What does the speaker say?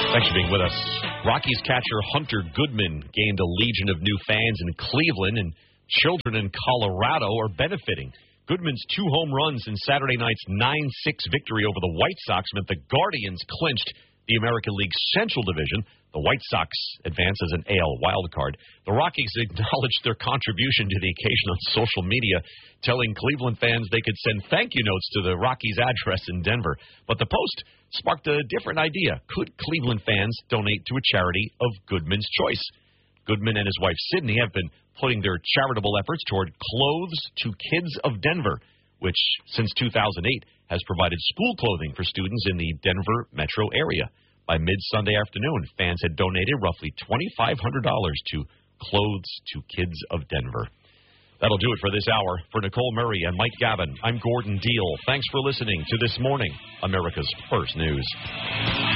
Thanks for being with us. Rockies catcher Hunter Goodman gained a legion of new fans in Cleveland, and children in Colorado are benefiting. Goodman's 2 home runs in Saturday night's 9-6 victory over the White Sox meant the Guardians clinched the American League Central Division. The White Sox advance as an AL wildcard. The Rockies acknowledged their contribution to the occasion on social media, telling Cleveland fans they could send thank you notes to the Rockies address in Denver. But the post sparked a different idea. Could Cleveland fans donate to a charity of Goodman's choice? Goodman and his wife Sydney have been putting their charitable efforts toward Clothes to Kids of Denver, which since 2008 has provided school clothing for students in the Denver metro area. By mid-Sunday afternoon, fans had donated roughly $2,500 to Clothes to Kids of Denver. That'll do it for this hour. For Nicole Murray and Mike Gavin, I'm Gordon Deal. Thanks for listening to This Morning, America's First News.